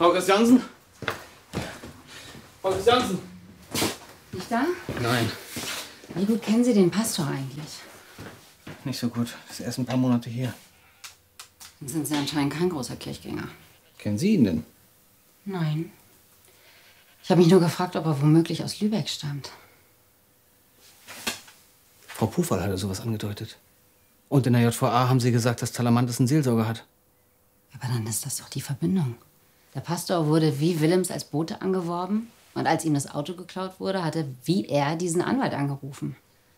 Frau Christiansen? Frau Christiansen? Nicht da? Nein. Wie gut kennen Sie den Pastor eigentlich? Nicht so gut. Das ist erst ein paar Monate hier. Dann sind Sie anscheinend kein großer Kirchgänger. Kennen Sie ihn denn? Nein. Ich habe mich nur gefragt, ob er womöglich aus Lübeck stammt. Frau Pufall hatte sowas angedeutet. Und in der JVA haben Sie gesagt, dass Talamantes einen Seelsorger hat. Aber dann ist das doch die Verbindung. Der Pastor wurde wie Willems als Bote angeworben. Und als ihm das Auto geklaut wurde, hatte wie er diesen Anwalt angerufen.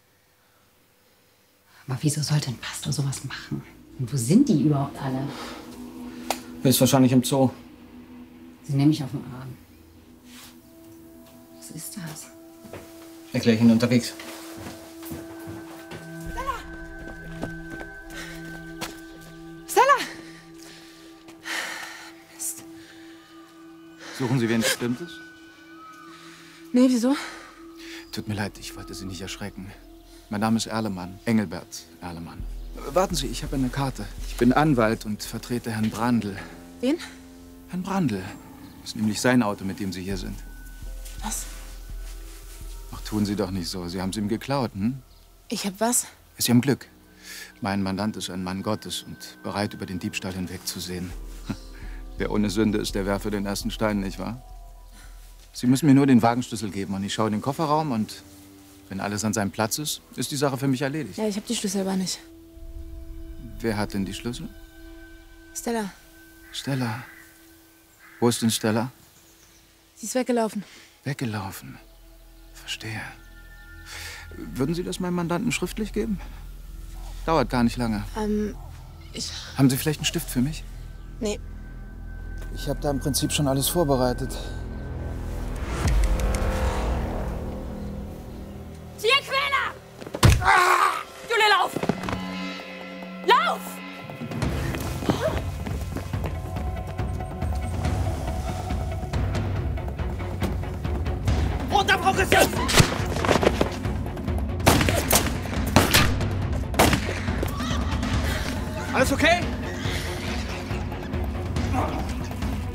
Aber wieso sollte ein Pastor sowas machen? Und wo sind die überhaupt alle? Höchstwahrscheinlich im Zoo. Sie nehmen mich auf den Arm. Was ist das? Erkläre ich Ihnen unterwegs. Stella! Mist. Suchen Sie wen Bestimmtes? Nee, wieso? Tut mir leid, ich wollte Sie nicht erschrecken. Mein Name ist Erlemann, Engelbert Erlemann. Warten Sie, ich habe eine Karte. Ich bin Anwalt und vertrete Herrn Brandl. Wen? Herrn Brandl. Das ist nämlich sein Auto, mit dem Sie hier sind. Was? Ach, tun Sie doch nicht so. Sie haben es ihm geklaut, hm? Ich hab was? Sie haben Glück. Mein Mandant ist ein Mann Gottes und bereit, über den Diebstahl hinwegzusehen. Wer ohne Sünde ist, der werfe den ersten Stein, nicht wahr? Sie müssen mir nur den Wagenschlüssel geben und ich schaue in den Kofferraum und wenn alles an seinem Platz ist, ist die Sache für mich erledigt. Ja, ich hab die Schlüssel aber nicht. Wer hat denn die Schlüssel? Stella, Stella. Wo ist denn Stella? sie ist weggelaufen. Weggelaufen. Verstehe. Würden Sie das meinem Mandanten schriftlich geben? Dauert gar nicht lange. Ich... Haben Sie vielleicht einen Stift für mich? Nee. Ich habe da im Prinzip schon alles vorbereitet. Tierquäler! Ah! Julia, lauf! Lauf! Runter, Frau Christiansen! Alles okay?